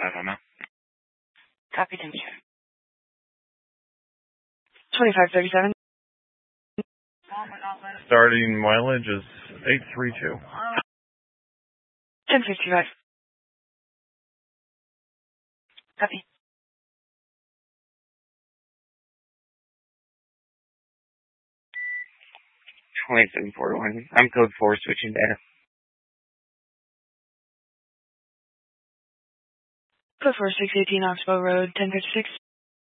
now. Copy, thank you. 2537. Starting mileage is 832. 1055. Copy. 2741. I'm code 4 switching data. Code 4 618 Oxbow Road, 1056.